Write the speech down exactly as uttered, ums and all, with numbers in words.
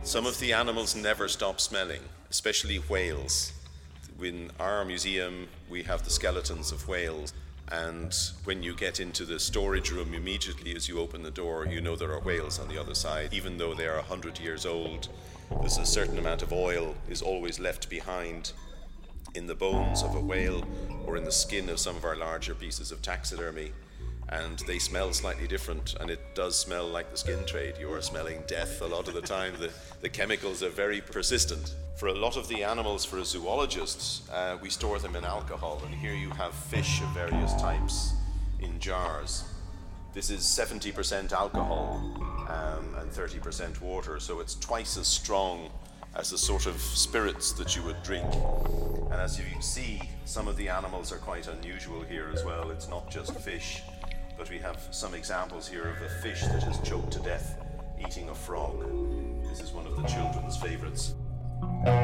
Some of the animals never stop smelling, especially whales. In our museum, we have the skeletons of whales, and when you get into the storage room, immediately as you open the door, you know there are whales on the other side. Even though they are one hundred years old, there's a certain amount of oil is always left behind in the bones of a whale or in the skin of some of our larger pieces of taxidermy. And they smell slightly different, and it does smell like the skin trade. You are smelling death a lot of the time. The, the chemicals are very persistent. For a lot of the animals, for a zoologist, uh, we store them in alcohol, and here you have fish of various types in jars. This is seventy percent alcohol um, and thirty percent water, so it's twice as strong as the sort of spirits that you would drink. And as you see, some of the animals are quite unusual here as well. It's not just fish. But we have some examples here of a fish that is choked to death eating a frog. This is one of the children's favorites.